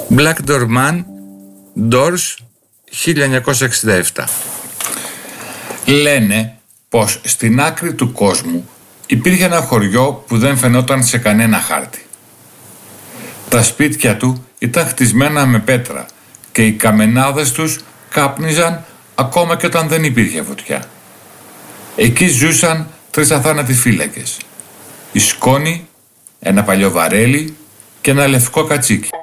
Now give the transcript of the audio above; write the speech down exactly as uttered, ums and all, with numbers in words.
Black Door Man, Doors, χίλια εννιακόσια εξήντα επτά. Λένε πως στην άκρη του κόσμου υπήρχε ένα χωριό που δεν φαινόταν σε κανένα χάρτη. Τα σπίτια του ήταν χτισμένα με πέτρα και οι καμενάδες τους κάπνιζαν ακόμα και όταν δεν υπήρχε φωτιά. Εκεί ζούσαν τρεις αθάνατοι φύλακες. Η σκόνη, ένα παλιό βαρέλι και ένα λευκό κατσίκι.